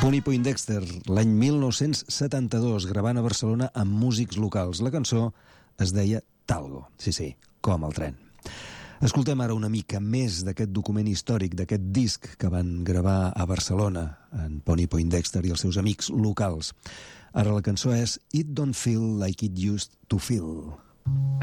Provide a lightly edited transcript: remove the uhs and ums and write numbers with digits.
Pony Poindexter, l'any 1972, gravant a Barcelona amb músics locals. La cançó es deia Talgo, sí, com el tren. Escoltem ara una mica més d'aquest document històric, d'aquest disc que van gravar a Barcelona, en Pony Poindexter i els seus amics locals. Ara la cançó és It Don't Feel Like It Used to Feel.